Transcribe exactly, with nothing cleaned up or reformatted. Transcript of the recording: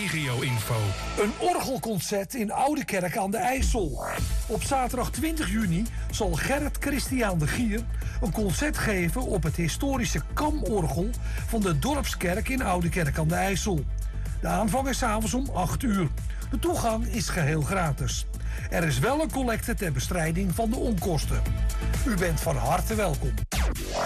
regio-info. Een orgelconcert in Oudekerk aan de IJssel. Op zaterdag twintig juni zal Gerrit Christiaan de Gier een concert geven op het historische Kamorgel van de Dorpskerk in Oudekerk aan de IJssel. De aanvang is 's avonds om acht uur. De toegang is geheel gratis. Er is wel een collecte ter bestrijding van de onkosten. U bent van harte welkom.